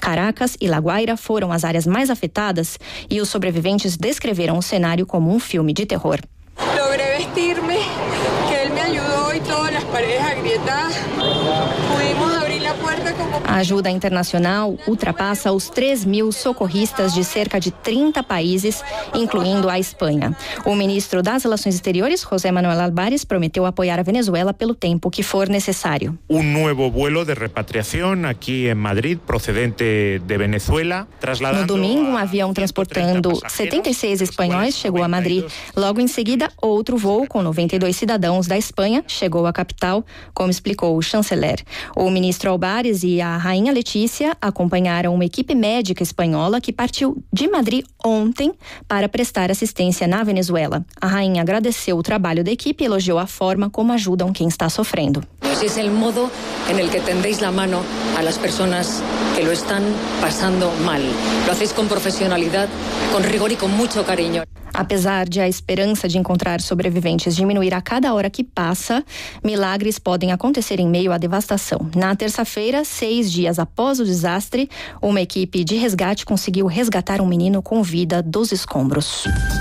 Caracas e La Guaira foram as áreas mais afetadas e os sobreviventes descreveram o cenário como um filme de terror. Logré vestirme, que ele me ajudou e todas as paredes agrietadas. Pudimos abrir a porta como... A ajuda internacional ultrapassa os 3.000 socorristas de cerca de 30 países, incluindo a Espanha. O ministro das Relações Exteriores, José Manuel Álvarez, prometeu apoiar a Venezuela pelo tempo que for necessário. Novo vuelo de repatriação aqui em Madrid, procedente de Venezuela. No domingo, um avião transportando 76 espanhóis chegou a Madrid. Logo em seguida, outro voo com 92 cidadãos da Espanha chegou à capital, como explicou o chanceler. O ministro Álvarez e a rainha Letícia acompanharam uma equipe médica espanhola que partiu de Madrid ontem para prestar assistência na Venezuela. A rainha agradeceu o trabalho da equipe e elogiou a forma como ajudam quem está sofrendo. Es el modo en el que tendéis la mano a las personas que lo están pasando mal. Lo hacéis con profesionalidad, con rigor y con mucho cariño. Apesar de a esperança de encontrar sobreviventes diminuir a cada hora que passa, milagres podem acontecer em meio à devastação. Na terça-feira, 6 dias após o desastre, uma equipe de resgate conseguiu resgatar um menino com vida dos escombros.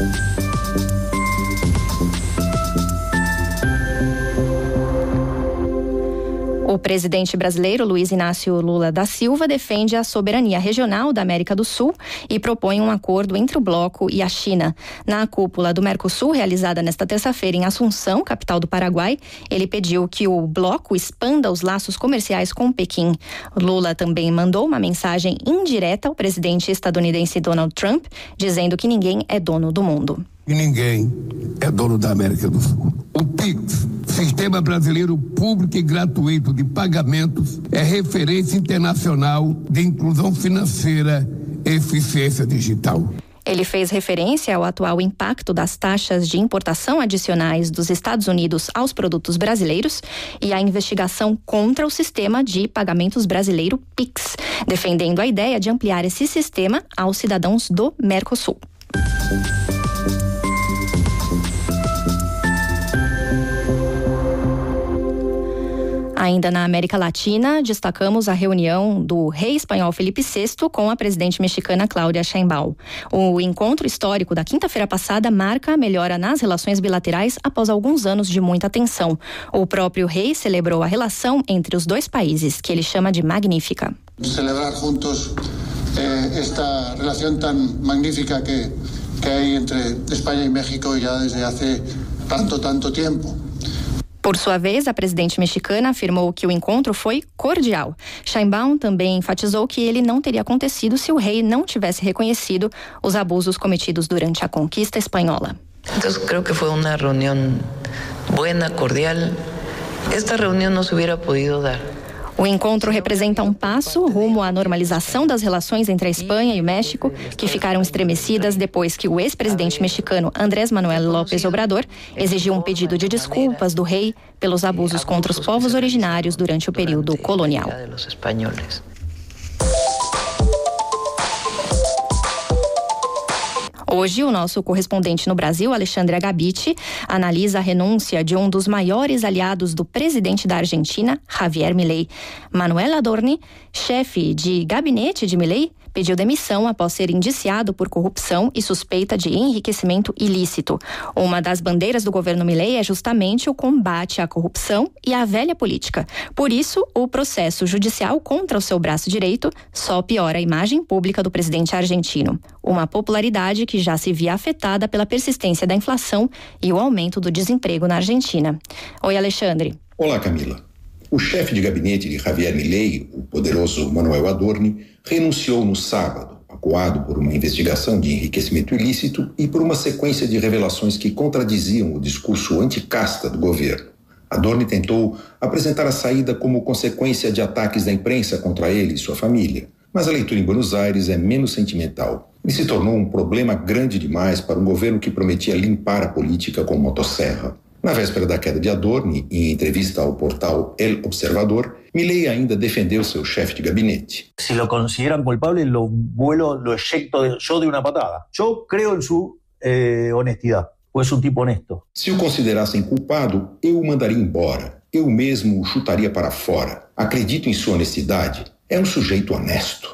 O presidente brasileiro Luiz Inácio Lula da Silva defende a soberania regional da América do Sul e propõe um acordo entre o bloco e a China. Na cúpula do Mercosul, realizada nesta terça-feira em Assunção, capital do Paraguai, ele pediu que o bloco expanda os laços comerciais com Pequim. Lula também mandou uma mensagem indireta ao presidente estadunidense Donald Trump, dizendo que ninguém é dono do mundo. E ninguém é dono da América do Sul. O PIX, Sistema Brasileiro Público e Gratuito de Pagamentos, é referência internacional de inclusão financeira e eficiência digital. Ele fez referência ao atual impacto das taxas de importação adicionais dos Estados Unidos aos produtos brasileiros e à investigação contra o sistema de pagamentos brasileiro PIX, defendendo a ideia de ampliar esse sistema aos cidadãos do Mercosul. Ainda na América Latina, destacamos a reunião do rei espanhol Felipe VI com a presidente mexicana Cláudia Sheinbaum. O encontro histórico da quinta-feira passada marca a melhora nas relações bilaterais após alguns anos de muita tensão. O próprio rei celebrou a relação entre os dois países, que ele chama de magnífica. Celebrar juntos esta relação tão magnífica que há entre Espanha e México já desde há tanto tempo. Por sua vez, a presidente mexicana afirmou que o encontro foi cordial. Sheinbaum também enfatizou que ele não teria acontecido se o rei não tivesse reconhecido os abusos cometidos durante a conquista espanhola. Então, creo que foi uma reunião boa, cordial. Esta reunião não se hubiera podido dar. O encontro representa um passo rumo à normalização das relações entre a Espanha e o México, que ficaram estremecidas depois que o ex-presidente mexicano Andrés Manuel López Obrador exigiu um pedido de desculpas do rei pelos abusos contra os povos originários durante o período colonial. Hoje, o nosso correspondente no Brasil, Alexandre Agabiti, analisa a renúncia de um dos maiores aliados do presidente da Argentina, Javier Milei. Manuel Adorni, chefe de gabinete de Milei, pediu demissão após ser indiciado por corrupção e suspeita de enriquecimento ilícito. Uma das bandeiras do governo Milei é justamente o combate à corrupção e à velha política. Por isso, o processo judicial contra o seu braço direito só piora a imagem pública do presidente argentino. Uma popularidade que já se via afetada pela persistência da inflação e o aumento do desemprego na Argentina. Oi, Alexandre. Olá, Camila. O chefe de gabinete de Javier Milei, o poderoso Manuel Adorni, renunciou no sábado, acuado por uma investigação de enriquecimento ilícito e por uma sequência de revelações que contradiziam o discurso anticasta do governo. Adorni tentou apresentar a saída como consequência de ataques da imprensa contra ele e sua família, mas a leitura em Buenos Aires é menos sentimental. Ele se tornou um problema grande demais para um governo que prometia limpar a política com motosserra. Na véspera da queda de Adorni, em entrevista ao portal El Observador, Milei ainda defendeu seu chefe de gabinete. Si lo consideran culpable, lo eyecto yo de una patada. Yo creo en su honestidad, pues es un tipo honesto. Se o considerassem culpado, eu o mandaria embora. Eu mesmo o chutaria para fora. Acredito em sua honestidade. É um sujeito honesto.